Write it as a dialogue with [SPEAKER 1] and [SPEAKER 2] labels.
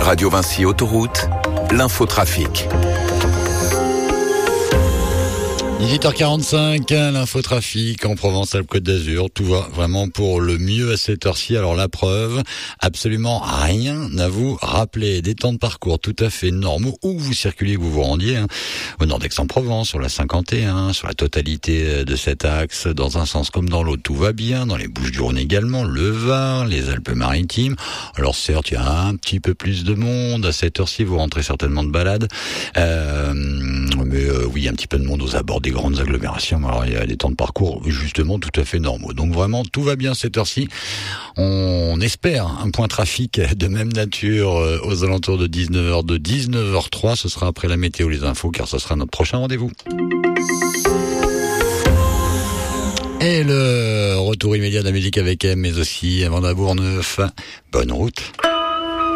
[SPEAKER 1] Radio Vinci Autoroute, l'infotrafic.
[SPEAKER 2] 18h45, l'infotrafic en Provence-Alpes-Côte d'Azur. Tout va vraiment pour le mieux à cette heure-ci. Alors la preuve, absolument rien à vous rappeler. Des temps de parcours tout à fait normaux où vous circulez, que vous vous rendiez, au nord d'Aix-en-Provence, sur la 51, sur la totalité de cet axe, dans un sens comme dans l'autre, tout va bien. Dans les Bouches-du-Rhône également, le Var, les Alpes-Maritimes. Alors certes, il y a un petit peu plus de monde. À cette heure-ci, vous rentrez certainement de balade. Oui, un petit peu de monde aux abords des grandes agglomérations. Alors, il y a des temps de parcours justement tout à fait normaux. Donc vraiment, tout va bien cette heure-ci. On espère un point trafic de même nature aux alentours de 19h, de 19h03. Ce sera après la météo, les infos, car ce sera notre prochain rendez-vous. Et le retour immédiat de la musique avec M, mais aussi Amanda Bourneuf. Bonne route.